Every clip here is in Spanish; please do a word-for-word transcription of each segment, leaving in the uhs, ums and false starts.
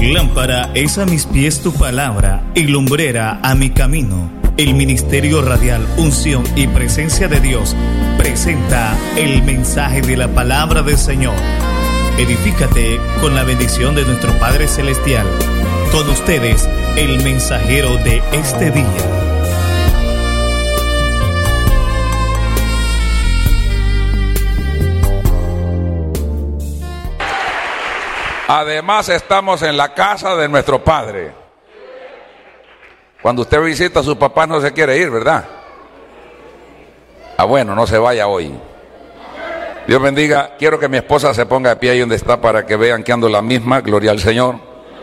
Lámpara es a mis pies tu palabra y lumbrera a mi camino. El Ministerio Radial Unción y Presencia de Dios presenta el mensaje de la palabra del Señor. Edifícate con la bendición de nuestro Padre Celestial. Con ustedes, el mensajero de este día. Además, estamos en la casa de nuestro Padre. Cuando usted visita a sus papás no se quiere ir, ¿verdad? Ah, bueno, no se vaya hoy. Dios bendiga. Quiero que mi esposa se ponga de pie ahí donde está para que vean que ando la misma. Gloria al Señor.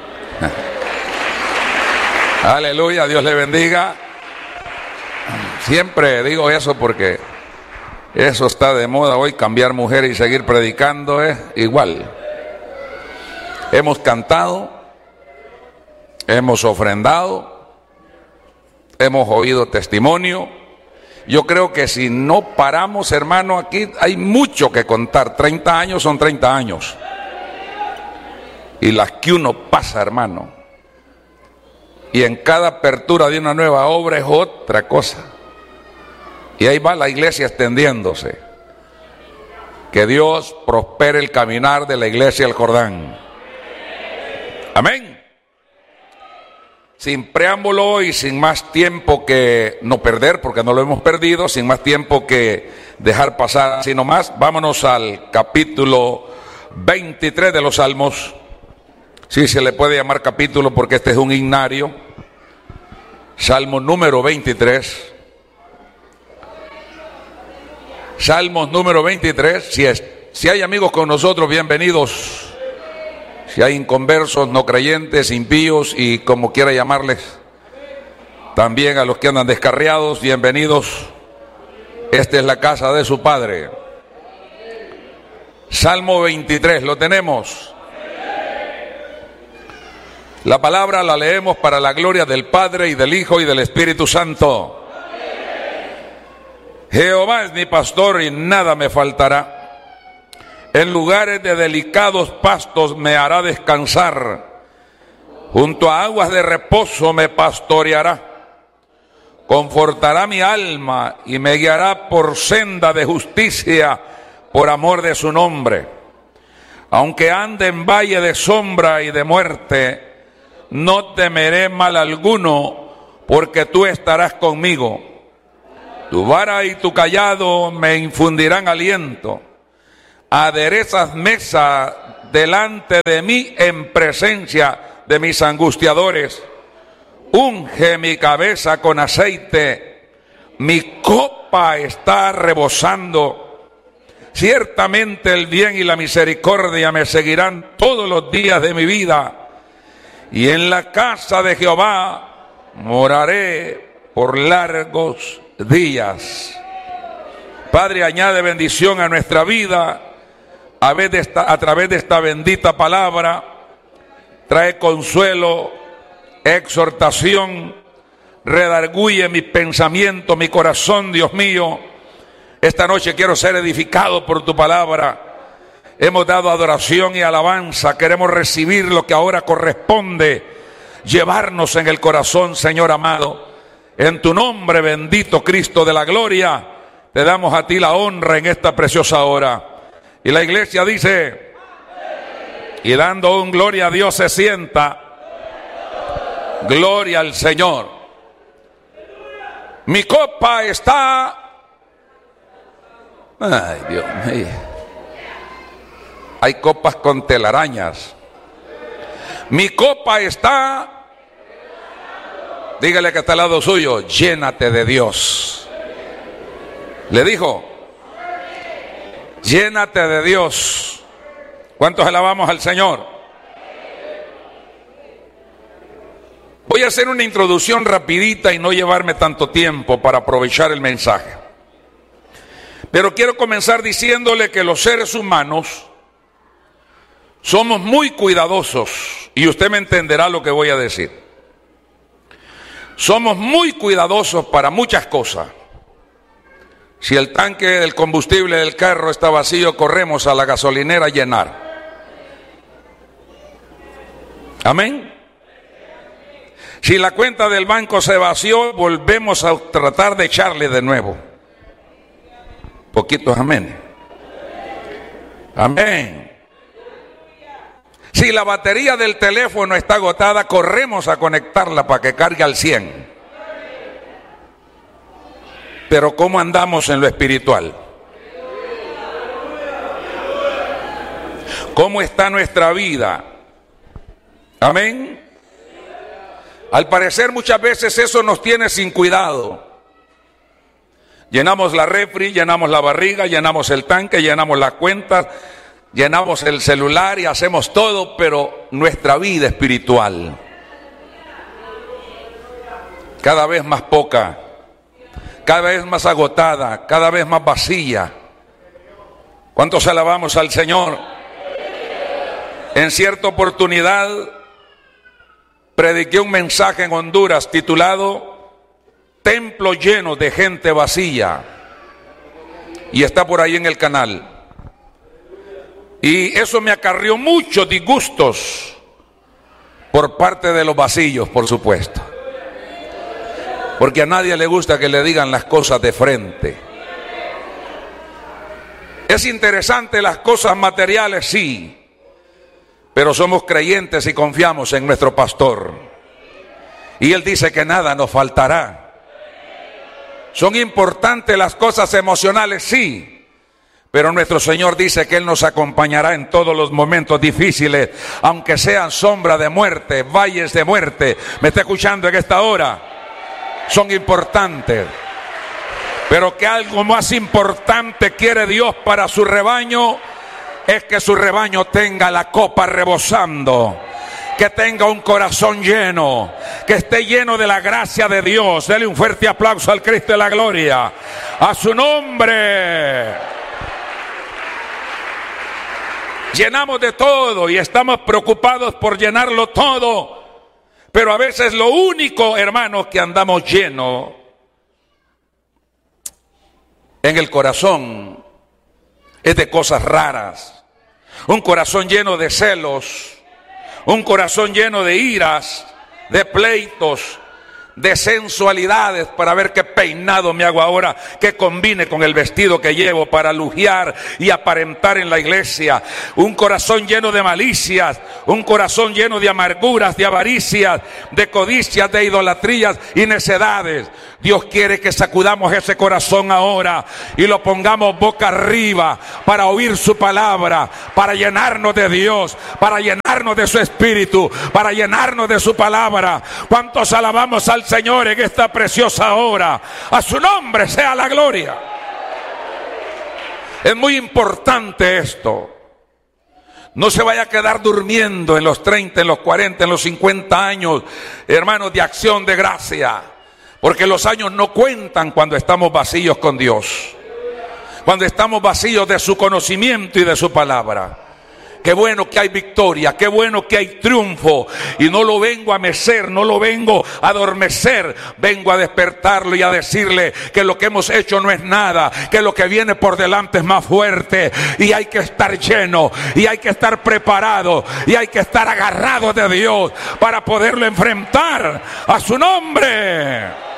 Aleluya, Dios le bendiga. Siempre digo eso porque eso está de moda hoy, cambiar mujer y seguir predicando es igual. Hemos cantado, hemos ofrendado, hemos oído testimonio. Yo creo que si no paramos, hermano, aquí hay mucho que contar. treinta años son treinta años. Y las que uno pasa, hermano. Y en cada apertura de una nueva obra es otra cosa. Y ahí va la iglesia extendiéndose. Que Dios prospere el caminar de la iglesia del Jordán. Amén. Sin preámbulo y sin más tiempo que no perder, porque no lo hemos perdido, sin más tiempo que dejar pasar, sino más, vámonos al capítulo veintitrés de los Salmos. Sí, se le puede llamar capítulo porque este es un himnario. Salmo número veintitrés. Salmos número veintitrés. Si, es, si hay amigos con nosotros, bienvenidos. Si hay inconversos, no creyentes, impíos y como quiera llamarles, también a los que andan descarriados, bienvenidos. Esta es la casa de su Padre. Salmo veintitrés, ¿lo tenemos? La palabra la leemos para la gloria del Padre y del Hijo y del Espíritu Santo. Jehová es mi pastor y nada me faltará. En lugares de delicados pastos me hará descansar. Junto a aguas de reposo me pastoreará. Confortará mi alma y me guiará por senda de justicia por amor de su nombre. Aunque ande en valle de sombra y de muerte, no temeré mal alguno, porque tú estarás conmigo. Tu vara y tu cayado me infundirán aliento. Aderezas mesa delante de mí en presencia de mis angustiadores. Unge mi cabeza con aceite, mi copa está rebosando. Ciertamente el bien y la misericordia me seguirán todos los días de mi vida, y en la casa de Jehová moraré por largos días. Padre, añade bendición a nuestra vida. A, de esta, a través de esta bendita palabra, trae consuelo, exhortación, redarguye mi pensamiento, mi corazón, Dios mío. Esta noche quiero ser edificado por tu palabra. Hemos dado adoración y alabanza, queremos recibir lo que ahora corresponde, llevarnos en el corazón, Señor amado. En tu nombre bendito, Cristo de la gloria, te damos a ti la honra en esta preciosa hora. Y la iglesia dice, y dando un gloria a Dios se sienta. Gloria al Señor. Mi copa está. Ay, Dios mío. Hay copas con telarañas. Mi copa está. Dígale que está al lado suyo, llénate de Dios. Le dijo, llénate de Dios. ¿Cuántos alabamos al Señor? Voy a hacer una introducción rapidita y no llevarme tanto tiempo para aprovechar el mensaje. Pero quiero comenzar diciéndole que los seres humanos somos muy cuidadosos, y usted me entenderá lo que voy a decir. Somos muy cuidadosos para muchas cosas. Si el tanque del combustible del carro está vacío, corremos a la gasolinera a llenar. Amén. Si la cuenta del banco se vació, volvemos a tratar de echarle de nuevo. Poquitos amén. Amén. Si la batería del teléfono está agotada, corremos a conectarla para que cargue al cien. Pero ¿cómo andamos en lo espiritual? ¿Cómo está nuestra vida? Amén. Al parecer muchas veces eso nos tiene sin cuidado. Llenamos la refri, llenamos la barriga, llenamos el tanque, llenamos las cuentas, llenamos el celular y hacemos todo, pero nuestra vida espiritual cada vez más poca, cada vez más agotada, cada vez más vacía. ¿Cuántos alabamos al Señor? En cierta oportunidad prediqué un mensaje en Honduras titulado Templo lleno de gente vacía, y está por ahí en el canal. Y eso me acarrió muchos disgustos por parte de los vacíos, por supuesto, porque a nadie le gusta que le digan las cosas de frente. Es interesante las cosas materiales, sí, pero somos creyentes y confiamos en nuestro pastor, y él dice que nada nos faltará. Son importantes las cosas emocionales, sí, pero nuestro Señor dice que Él nos acompañará en todos los momentos difíciles, aunque sean sombra de muerte, valles de muerte. ¿Me está escuchando en esta hora? Son importantes, pero que algo más importante quiere Dios para su rebaño, es que su rebaño tenga la copa rebosando, que tenga un corazón lleno, que esté lleno de la gracia de Dios. Dele un fuerte aplauso al Cristo de la gloria, a su nombre. Llenamos de todo y estamos preocupados por llenarlo todo, pero a veces lo único, hermanos, que andamos lleno en el corazón es de cosas raras. Un corazón lleno de celos, un corazón lleno de iras, de pleitos, de sensualidades para ver qué peinado me hago ahora, que combine con el vestido que llevo para lujear y aparentar en la iglesia. Un corazón lleno de malicias, un corazón lleno de amarguras, de avaricias, de codicias, de idolatrías y necedades. Dios quiere que sacudamos ese corazón ahora y lo pongamos boca arriba para oír su palabra, para llenarnos de Dios, para llenarnos de su espíritu, para llenarnos de su palabra. ¿Cuántos alabamos al Señor en esta preciosa hora? A su nombre sea la gloria. Es muy importante esto. No se vaya a quedar durmiendo en los treinta, en los cuarenta, en los cincuenta años, hermanos, de acción de gracia. Porque los años no cuentan cuando estamos vacíos con Dios, cuando estamos vacíos de su conocimiento y de su palabra. Qué bueno que hay victoria, qué bueno que hay triunfo, y no lo vengo a mecer, no lo vengo a adormecer, vengo a despertarlo y a decirle que lo que hemos hecho no es nada, que lo que viene por delante es más fuerte, y hay que estar lleno, y hay que estar preparado, y hay que estar agarrado de Dios para poderlo enfrentar. A su nombre.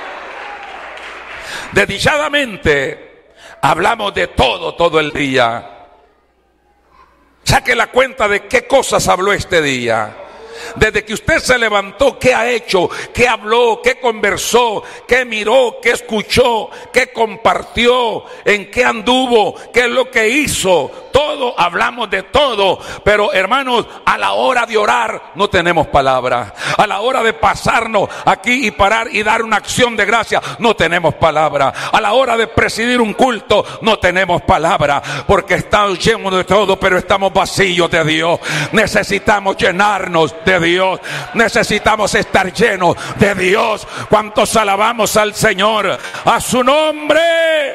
Desdichadamente hablamos de todo, todo el día. Saque la cuenta de qué cosas habló este día. Desde que usted se levantó, ¿qué ha hecho? ¿Qué habló? ¿Qué conversó? ¿Qué miró? ¿Qué escuchó? ¿Qué compartió? ¿En qué anduvo? ¿Qué es lo que hizo? Todo, hablamos de todo. Pero hermanos, a la hora de orar no tenemos palabra. A la hora de pasarnos aquí y parar y dar una acción de gracia, no tenemos palabra. A la hora de presidir un culto, no tenemos palabra. Porque estamos llenos de todo, pero estamos vacíos de Dios. Necesitamos llenarnos de Dios, necesitamos estar llenos de Dios. ¿Cuántos alabamos al Señor? A su nombre.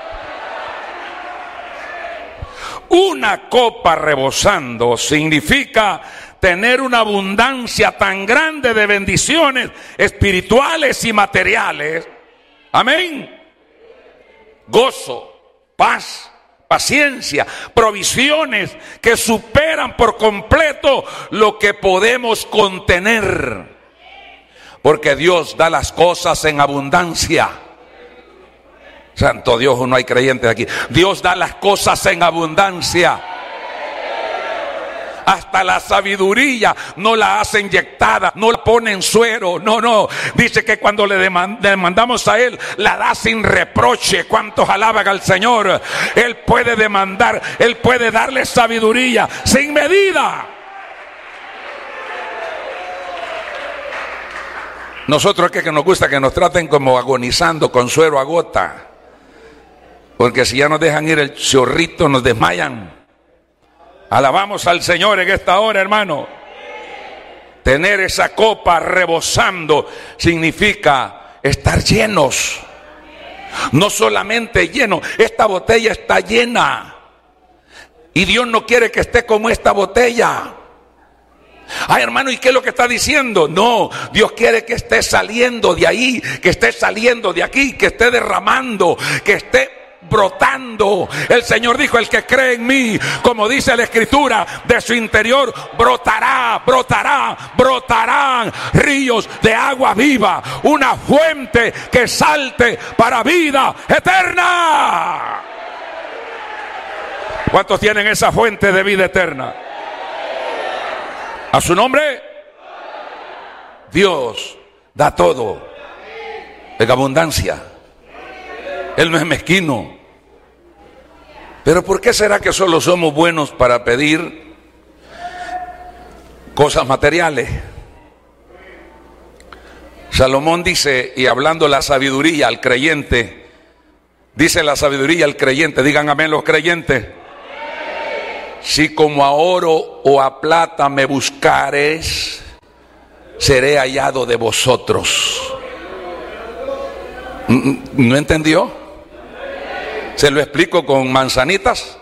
Una copa rebosando significa tener una abundancia tan grande de bendiciones espirituales y materiales. Amén. Gozo, paz, paciencia, provisiones que superan por completo lo que podemos contener. Porque Dios da las cosas en abundancia. Santo Dios, no hay creyentes aquí. Dios da las cosas en abundancia. Hasta la sabiduría no la hace inyectada, no la pone en suero, no, no. Dice que cuando le demandamos a Él, la da sin reproche. ¿Cuántos alaban al Señor? Él puede demandar, Él puede darle sabiduría sin medida. Nosotros es que nos gusta que nos traten como agonizando con suero a gota. Porque si ya nos dejan ir el chorrito, nos desmayan. Alabamos al Señor en esta hora, hermano. Tener esa copa rebosando significa estar llenos. No solamente lleno, esta botella está llena. Y Dios no quiere que esté como esta botella. Ay, hermano, ¿y qué es lo que está diciendo? No, Dios quiere que esté saliendo de ahí, que esté saliendo de aquí, que esté derramando, que esté brotando. El Señor dijo: el que cree en mí, como dice la Escritura, de su interior brotará, brotará, brotarán ríos de agua viva, una fuente que salte para vida eterna. ¿Cuántos tienen esa fuente de vida eterna? A su nombre. Dios da todo en abundancia. Él no es mezquino. Pero ¿por qué será que solo somos buenos para pedir cosas materiales? Salomón dice, y hablando la sabiduría al creyente, dice la sabiduría al creyente, digan amén los creyentes: si como a oro o a plata me buscares, seré hallado de vosotros. ¿No entendió? ¿Se lo explico con manzanitas?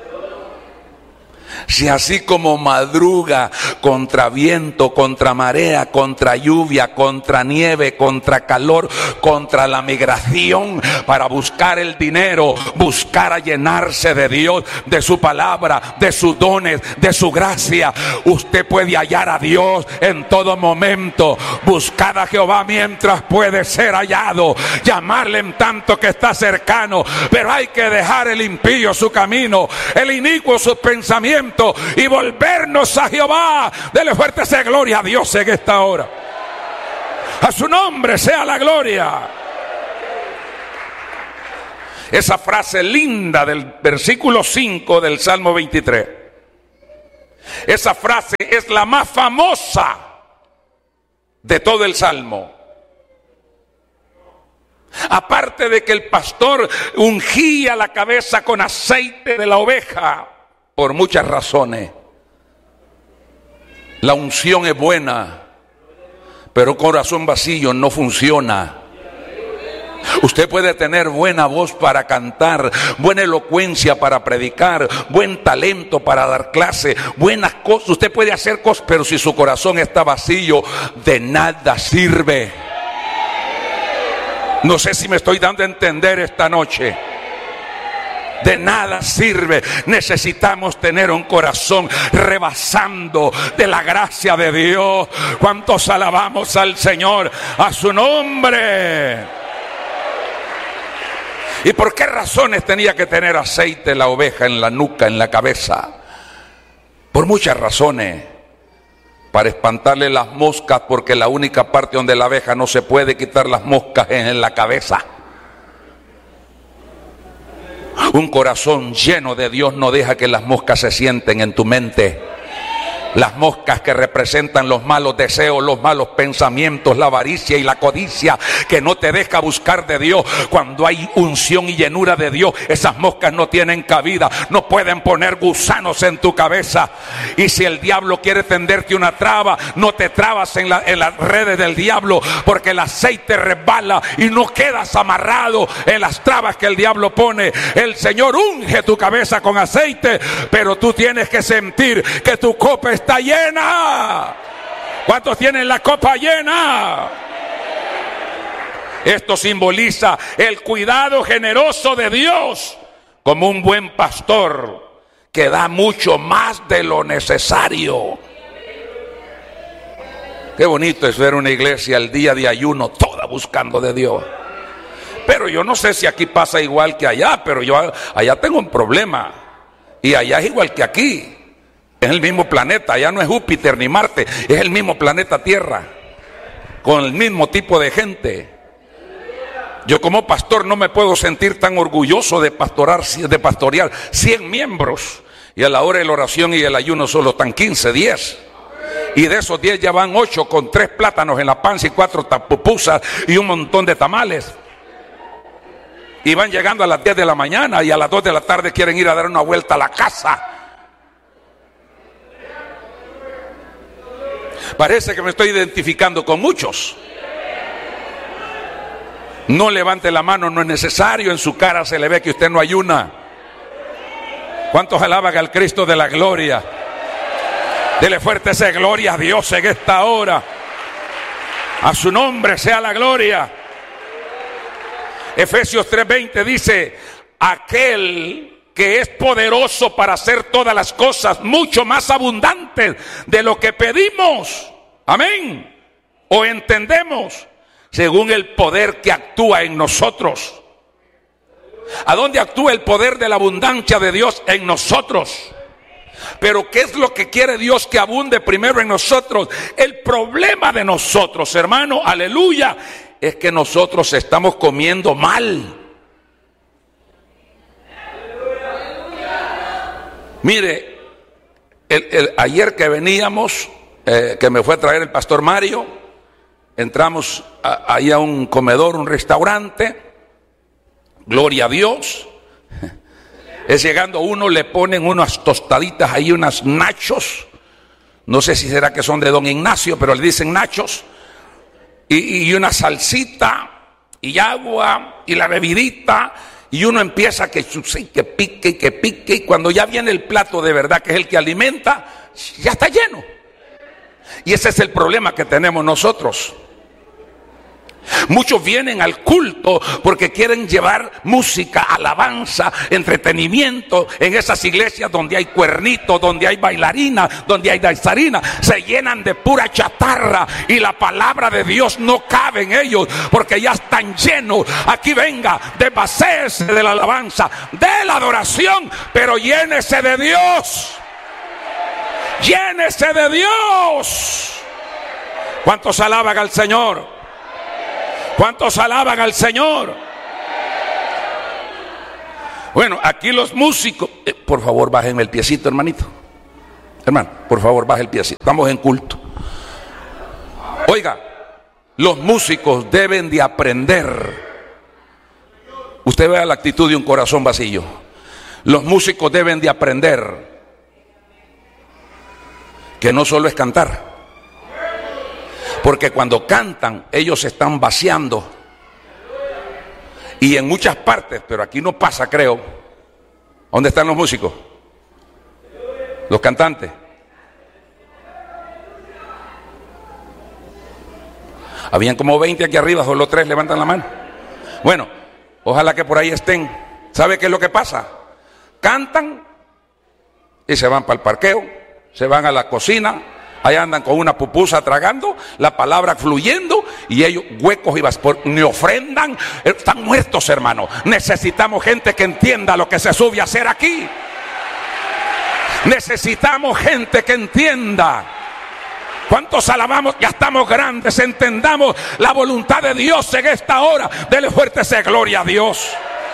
Si así como madruga contra viento, contra marea, contra lluvia, contra nieve, contra calor, contra la migración, para buscar el dinero, buscar a llenarse de Dios, de su palabra, de sus dones, de su gracia, usted puede hallar a Dios en todo momento. Buscad a Jehová mientras puede ser hallado, llamarle en tanto que está cercano. Pero hay que dejar el impío su camino, el inicuo sus pensamientos, y volvernos a Jehová. Dele fuerte esa gloria a Dios en esta hora. A su nombre sea la gloria. Esa frase linda del versículo cinco del Salmo veintitrés, esa frase es la más famosa de todo el Salmo. Aparte de que el pastor ungía la cabeza con aceite de la oveja, por muchas razones. La unción es buena, pero corazón vacío no funciona. Usted puede tener buena voz para cantar, buena elocuencia para predicar, buen talento para dar clase, buenas cosas. Usted puede hacer cosas, pero si su corazón está vacío, de nada sirve. No sé si me estoy dando a entender esta noche. De nada sirve. Necesitamos tener un corazón rebasando de la gracia de Dios. ¿Cuántos alabamos al Señor? A su nombre. ¿Y por qué razones tenía que tener aceite la oveja en la nuca, en la cabeza? Por muchas razones. Para espantarle las moscas, porque la única parte donde la abeja no se puede quitar las moscas es en la cabeza. Un corazón lleno de Dios no deja que las moscas se sienten en tu mente. Las moscas que representan los malos deseos, los malos pensamientos, la avaricia y la codicia, que no te deja buscar de Dios. Cuando hay unción y llenura de Dios, esas moscas no tienen cabida, no pueden poner gusanos en tu cabeza. Y si el diablo quiere tenderte una traba, no te trabas en, la, en las redes del diablo, porque el aceite resbala y no quedas amarrado en las trabas que el diablo pone. El Señor unge tu cabeza con aceite, pero tú tienes que sentir que tu copa está llena. ¿Cuántos tienen la copa llena? Esto simboliza el cuidado generoso de Dios como un buen pastor que da mucho más de lo necesario. Qué bonito es ver una iglesia el día de ayuno toda buscando de Dios. Pero yo no sé si aquí pasa igual que allá, pero yo allá tengo un problema. Y allá es igual que aquí. Es el mismo planeta, allá no es Júpiter ni Marte, es el mismo planeta Tierra, con el mismo tipo de gente. Yo como pastor no me puedo sentir tan orgulloso de pastorar, de pastorear cien miembros, y a la hora de la oración y el ayuno solo están quince, diez. Y de esos diez ya van ocho con tres plátanos en la panza y cuatro pupusas y un montón de tamales. Y van llegando a las diez de la mañana y a las dos de la tarde quieren ir a dar una vuelta a la casa. Parece que me estoy identificando con muchos. No levante la mano, no es necesario. En su cara se le ve que usted no ayuna. ¿Cuántos alaban al Cristo de la gloria? Dele fuerte esa gloria a Dios en esta hora. A su nombre sea la gloria. Efesios tres veinte dice: aquel que es poderoso para hacer todas las cosas mucho más abundantes de lo que pedimos, amén, o entendemos, según el poder que actúa en nosotros. ¿A dónde actúa el poder de la abundancia de Dios? En nosotros. Pero ¿qué es lo que quiere Dios que abunde primero en nosotros? El problema de nosotros, hermano, aleluya, es que nosotros estamos comiendo mal. Mire, el, el, ayer que veníamos, eh, que me fue a traer el pastor Mario, entramos a, ahí a un comedor, un restaurante, gloria a Dios. Es llegando uno, le ponen unas tostaditas ahí, unas nachos, no sé si será que son de don Ignacio, pero le dicen nachos, y, y una salsita, y agua, y la bebidita, y uno empieza que, que pique, y que pique, y cuando ya viene el plato de verdad, que es el que alimenta, ya está lleno. Y ese es el problema que tenemos nosotros. Muchos vienen al culto porque quieren llevar música, alabanza, entretenimiento en esas iglesias donde hay cuernitos, donde hay bailarina, donde hay danzarina. Se llenan de pura chatarra y la palabra de Dios no cabe en ellos porque ya están llenos. Aquí venga, desvacéese de la alabanza, de la adoración, pero llénese de Dios. Llénese de Dios. ¿Cuántos alaban al Señor? ¿Cuántos alaban al Señor? Bueno, aquí los músicos, eh, por favor bájenme el piecito, hermanito. Hermano, por favor baje el piecito, estamos en culto. Oiga, los músicos deben de aprender. Usted vea la actitud de un corazón vacío. Los músicos deben de aprender que no solo es cantar. Porque cuando cantan, ellos se están vaciando. Y en muchas partes, pero aquí no pasa, creo. ¿Dónde están los músicos? Los cantantes. Habían como veinte aquí arriba, solo tres levantan la mano. Bueno, ojalá que por ahí estén. ¿Sabe qué es lo que pasa? Cantan y se van para el parqueo, se van a la cocina. Ahí andan con una pupusa tragando, la palabra fluyendo, y ellos huecos y vaspor, ni ofrendan, están muertos, hermano. Necesitamos gente que entienda lo que se sube a hacer aquí. Necesitamos gente que entienda. ¿Cuántos alabamos? Ya estamos grandes, entendamos la voluntad de Dios en esta hora. Dele fuerte esa gloria a Dios.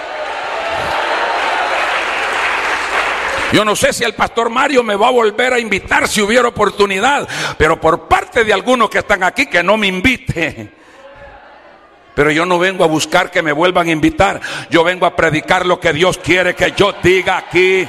Yo no sé si el pastor Mario me va a volver a invitar si hubiera oportunidad, pero por parte de algunos que están aquí, que no me invite. Pero yo no vengo a buscar que me vuelvan a invitar. Yo vengo a predicar lo que Dios quiere que yo diga aquí.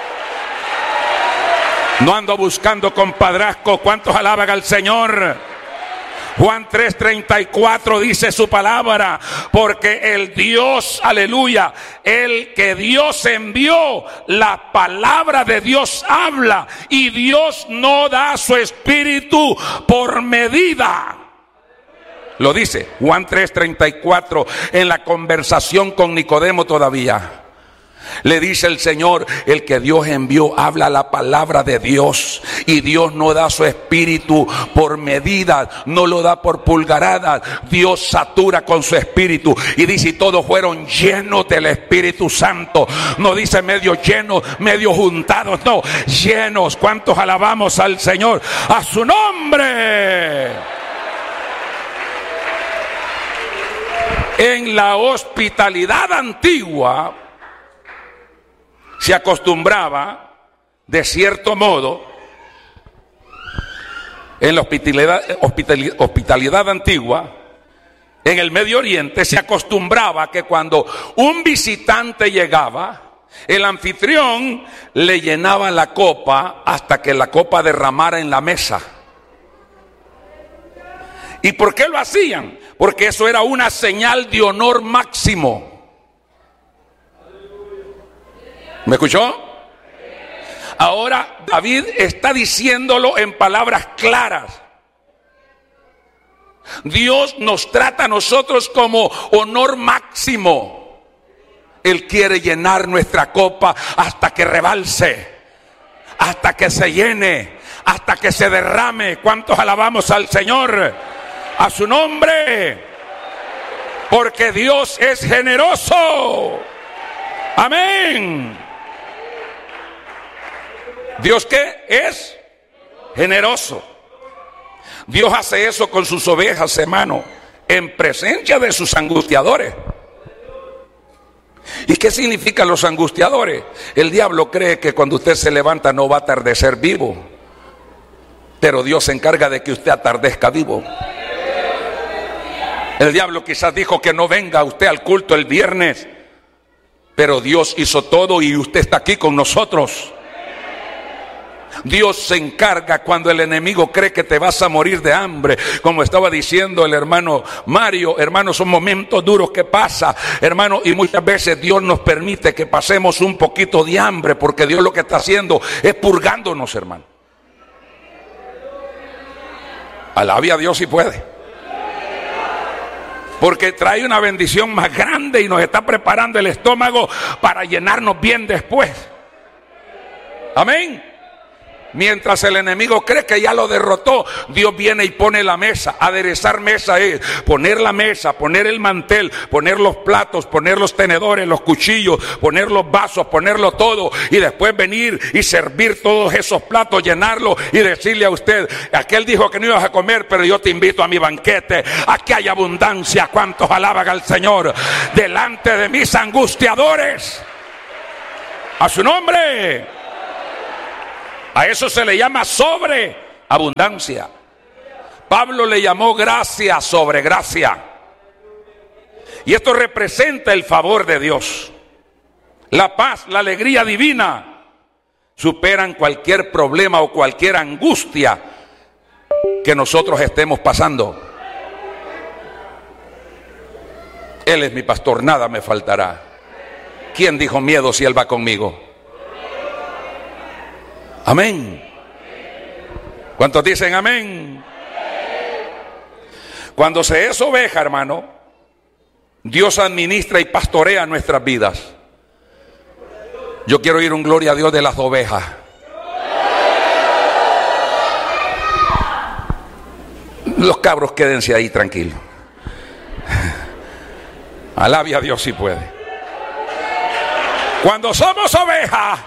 No ando buscando compadrazgo. ¿Cuántos alaban al Señor? Juan tres treinta y cuatro dice su palabra, porque el Dios, aleluya, el que Dios envió, la palabra de Dios habla, y Dios no da su espíritu por medida. Lo dice Juan tres treinta y cuatro en la conversación con Nicodemo todavía. Le dice el Señor, el que Dios envió habla la palabra de Dios, y Dios no da su espíritu por medidas, no lo da por pulgaradas. Dios satura con su espíritu, y dice, y todos fueron llenos del Espíritu Santo. No dice medio llenos, medio juntados, no, llenos. ¿Cuántos alabamos al Señor? A su nombre. En la hospitalidad antigua se acostumbraba, de cierto modo, en la hospitalidad, hospitalidad, hospitalidad antigua, en el Medio Oriente, se acostumbraba que cuando un visitante llegaba, el anfitrión le llenaba la copa hasta que la copa derramara en la mesa. ¿Y por qué lo hacían? Porque eso era una señal de honor máximo. ¿Me escuchó? Ahora David está diciéndolo en palabras claras. Dios nos trata a nosotros como honor máximo. Él quiere llenar nuestra copa hasta que rebalse, hasta que se llene, hasta que se derrame. ¿Cuántos alabamos al Señor? A su nombre. Porque Dios es generoso. Amén. ¿Dios qué? Es generoso. Dios hace eso con sus ovejas, hermano, en presencia de sus angustiadores. ¿Y qué significan los angustiadores? El diablo cree que cuando usted se levanta no va a atardecer vivo, pero Dios se encarga de que usted atardezca vivo. El diablo quizás dijo que no venga usted al culto el viernes, pero Dios hizo todo y usted está aquí con nosotros. Dios se encarga cuando el enemigo cree que te vas a morir de hambre. Como estaba diciendo el hermano Mario, hermano, son momentos duros que pasa, hermano, y muchas veces Dios nos permite que pasemos un poquito de hambre, porque Dios lo que está haciendo es purgándonos, hermano. Alabe a Dios si puede, porque trae una bendición más grande y nos está preparando el estómago para llenarnos bien después. Amén. Mientras el enemigo cree que ya lo derrotó, Dios viene y pone la mesa. Aderezar mesa es poner la mesa, poner el mantel, poner los platos, poner los tenedores, los cuchillos, poner los vasos, ponerlo todo, y después venir y servir todos esos platos, llenarlos y decirle a usted: aquel dijo que no ibas a comer, pero yo te invito a mi banquete. Aquí hay abundancia. ¿Cuántos alaban al Señor? Delante de mis angustiadores. A su nombre. A eso se le llama sobreabundancia. Pablo le llamó gracia sobre gracia. Y esto representa el favor de Dios. La paz, la alegría divina superan cualquier problema o cualquier angustia que nosotros estemos pasando. Él es mi pastor, nada me faltará. ¿Quién dijo miedo si Él va conmigo? Amén. ¿Cuántos dicen amén? Cuando se es oveja, hermano, Dios administra y pastorea nuestras vidas. Yo quiero oír un gloria a Dios de las ovejas. Los cabros quédense ahí tranquilos. Alabe a Dios si puede. Cuando somos ovejas,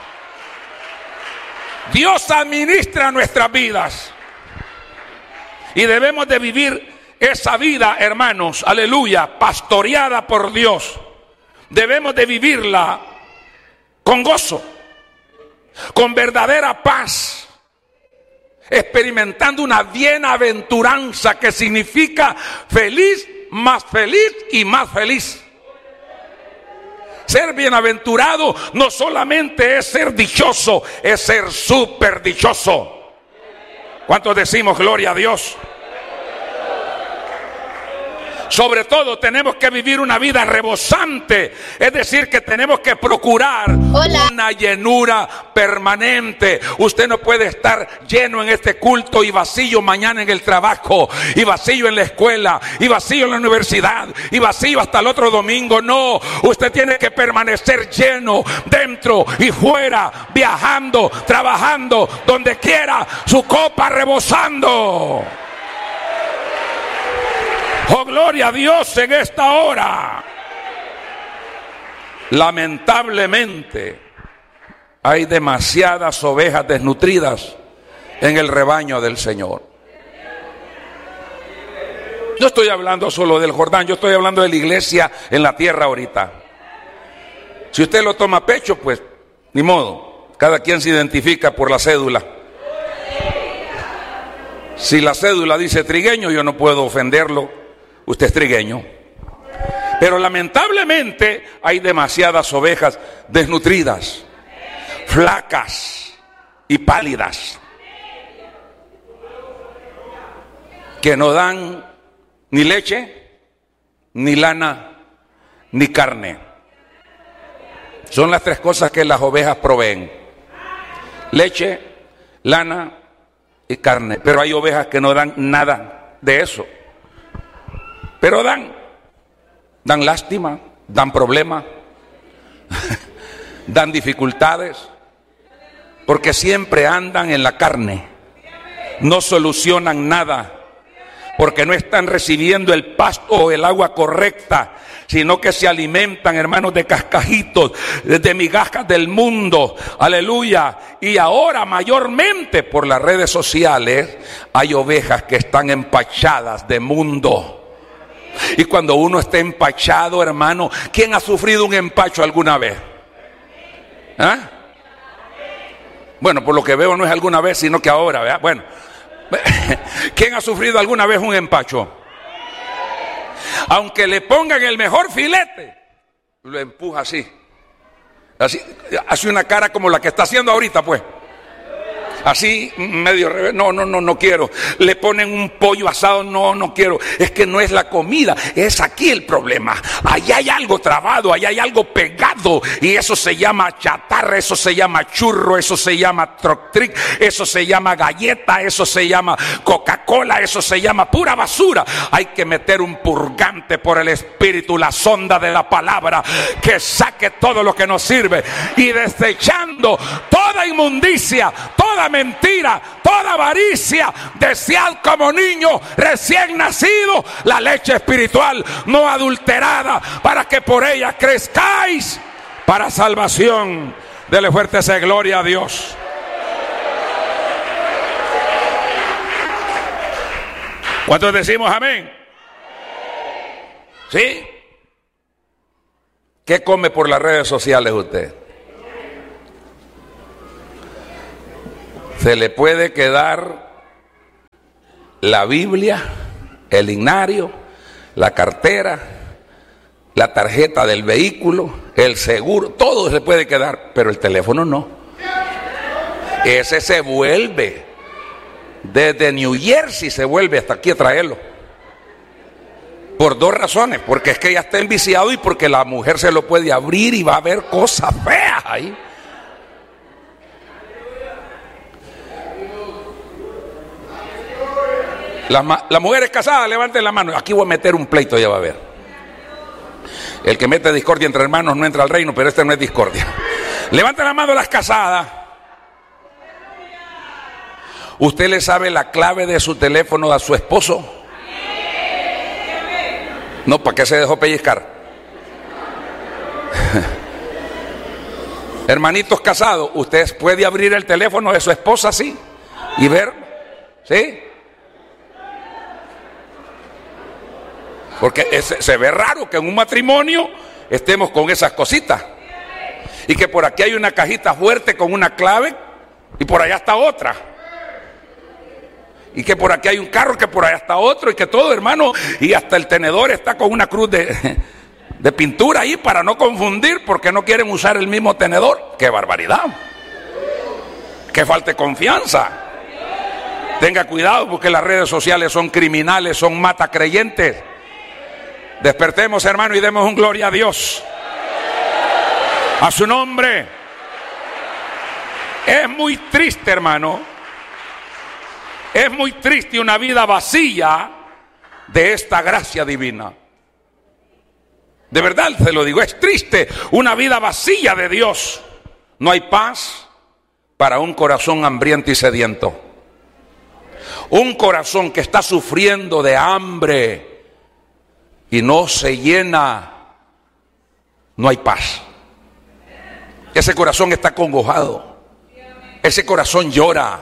Dios administra nuestras vidas y debemos de vivir esa vida, hermanos, aleluya, pastoreada por Dios. Debemos de vivirla con gozo, con verdadera paz, experimentando una bienaventuranza que significa feliz, más feliz y más feliz. Ser bienaventurado no solamente es ser dichoso, es ser súper dichoso. ¿Cuántos decimos gloria a Dios? Sobre todo tenemos que vivir una vida rebosante, es decir, que tenemos que procurar Hola. una llenura permanente. Usted no puede estar lleno en este culto y vacío mañana en el trabajo, y vacío en la escuela, y vacío en la universidad, y vacío hasta el otro domingo. No, usted tiene que permanecer lleno dentro y fuera, viajando, trabajando, donde quiera, su copa rebosando. Oh, gloria a Dios en esta hora. Lamentablemente hay demasiadas ovejas desnutridas en el rebaño del Señor. No estoy hablando solo del Jordán, yo estoy hablando de la iglesia en la tierra ahorita. Si usted lo toma a pecho, pues ni modo, cada quien se identifica por la cédula. Si la cédula dice trigueño, yo no puedo ofenderlo. Usted es trigueño. Pero lamentablemente hay demasiadas ovejas desnutridas, flacas y pálidas, que no dan ni leche, ni lana, ni carne. Son las tres cosas que las ovejas proveen: leche, lana y carne. Pero hay ovejas que no dan nada de eso. Pero dan, dan lástima, dan problemas, dan dificultades, porque siempre andan en la carne, no solucionan nada, porque no están recibiendo el pasto o el agua correcta, sino que se alimentan, hermanos, de cascajitos, de migajas del mundo, aleluya. Y ahora mayormente por las redes sociales hay ovejas que están empachadas de mundo. Y cuando uno está empachado, hermano, ¿quién ha sufrido un empacho alguna vez? ¿Ah? Bueno, por lo que veo no es alguna vez, sino que ahora, ¿verdad? Bueno, ¿quién ha sufrido alguna vez un empacho? Aunque le pongan el mejor filete, lo empuja así, así, hace una cara como la que está haciendo ahorita, pues. Así, medio revés, no, no, no, no quiero. Le ponen un pollo asado, no, no quiero. Es que no es la comida, es aquí el problema. Allá hay algo trabado, allá hay algo pegado. Y eso se llama chatarra, eso se llama churro, eso se llama troc-tric, eso se llama galleta, eso se llama Coca-Cola, eso se llama pura basura. Hay que meter un purgante por el Espíritu, la sonda de la palabra, que saque todo lo que nos sirve. Y desechando toda inmundicia, toda mentira, toda avaricia, desead como niño recién nacido la leche espiritual no adulterada, para que por ella crezcáis para salvación. Dele fuerte esa gloria a Dios. ¿Cuántos decimos amén? ¿Sí? ¿Qué come por las redes sociales usted? Se le puede quedar la Biblia, el himnario, la cartera, la tarjeta del vehículo, el seguro, todo se puede quedar, pero el teléfono no. Ese se vuelve, desde New Jersey se vuelve hasta aquí a traerlo. Por dos razones: porque es que ya está enviciado y porque la mujer se lo puede abrir y va a ver cosas feas ahí. Las, las mujeres casadas, levanten la mano. Aquí voy a meter un pleito, ya va a ver. El que mete discordia entre hermanos no entra al reino, pero este no es discordia. Levanten la mano las casadas. ¿Usted le sabe la clave de su teléfono a su esposo? No, ¿para qué se dejó pellizcar? Hermanitos casados, ¿usted puede abrir el teléfono de su esposa así y ver? ¿Sí? Porque es, se ve raro que en un matrimonio estemos con esas cositas. Y que por aquí hay una cajita fuerte con una clave y por allá está otra. Y que por aquí hay un carro, que por allá está otro, y que todo, hermano, y hasta el tenedor está con una cruz de, de pintura ahí para no confundir, porque no quieren usar el mismo tenedor. ¡Qué barbaridad! ¡Qué falta de confianza! Tenga cuidado, porque las redes sociales son criminales, son matacreyentes. Despertemos, hermano, y demos un gloria a Dios. A su nombre. Es muy triste, hermano. Es muy triste una vida vacía de esta gracia divina. De verdad se lo digo, es triste una vida vacía de Dios. No hay paz para un corazón hambriento y sediento. Un corazón que está sufriendo de hambre y no se llena, no hay paz. Ese corazón está acongojado. Ese corazón llora.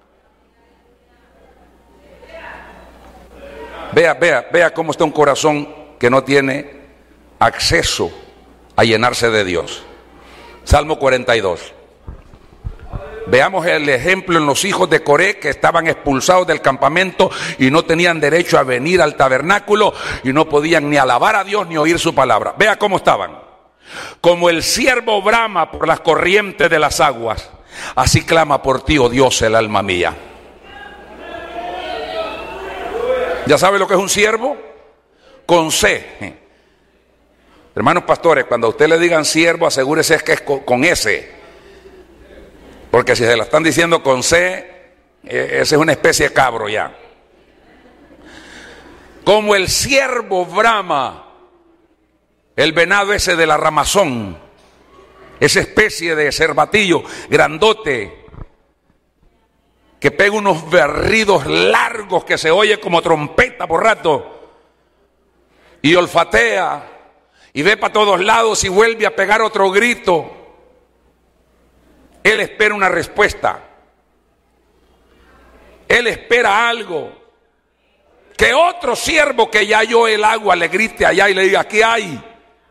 Vea, vea, vea cómo está un corazón que no tiene acceso a llenarse de Dios. Salmo cuarenta y dos. Veamos el ejemplo en los hijos de Coré, que estaban expulsados del campamento y no tenían derecho a venir al tabernáculo y no podían ni alabar a Dios ni oír su palabra. Vea cómo estaban. Como el ciervo brama por las corrientes de las aguas, así clama por ti, oh Dios, el alma mía. ¿Ya sabe lo que es un ciervo? Con C. Hermanos pastores, cuando a usted le digan siervo, asegúrese que es con S. Porque si se la están diciendo con C, ese es una especie de cabro ya. Como el ciervo brama, el venado ese de la ramazón, esa especie de cervatillo grandote, que pega unos berridos largos que se oye como trompeta por rato, y olfatea, y ve para todos lados y vuelve a pegar otro grito. Él espera una respuesta. Él espera algo. Que otro siervo que ya halló el agua le grite allá y le diga, ¿qué hay?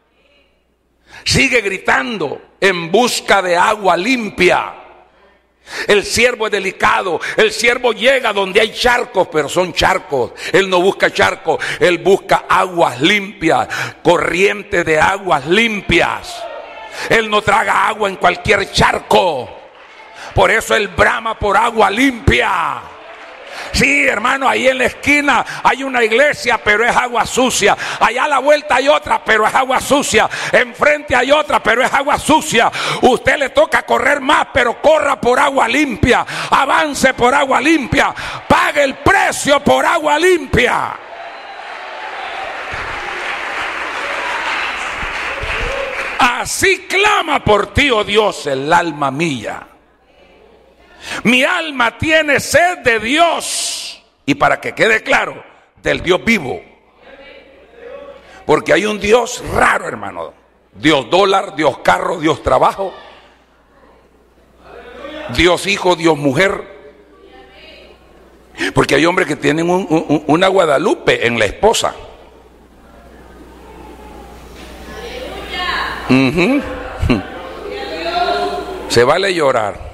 Sigue gritando en busca de agua limpia. El siervo es delicado. El siervo llega donde hay charcos, pero son charcos. Él no busca charcos, él busca aguas limpias, corrientes de aguas limpias. Él no traga agua en cualquier charco. Por eso él brama por agua limpia. Sí, hermano, ahí en la esquina hay una iglesia, pero es agua sucia. Allá a la vuelta hay otra, pero es agua sucia. Enfrente hay otra, pero es agua sucia. Usted le toca correr más, pero corra por agua limpia. Avance por agua limpia. Pague el precio por agua limpia. Así clama por ti, oh Dios, el alma mía. Mi alma tiene sed de Dios. Y para que quede claro, del Dios vivo. Porque hay un Dios raro, hermano. Dios dólar, Dios carro, Dios trabajo, Dios hijo, Dios mujer. Porque hay hombres que tienen un, un, una Guadalupe en la esposa. Uh-huh. Se vale llorar.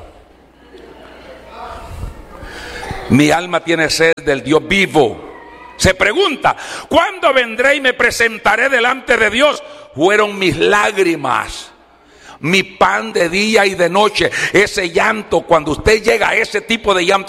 Mi alma tiene sed del Dios vivo. Se pregunta, ¿cuándo vendré y me presentaré delante de Dios? Fueron mis lágrimas, mi pan de día y de noche. Ese llanto, cuando usted llega a ese tipo de llanto,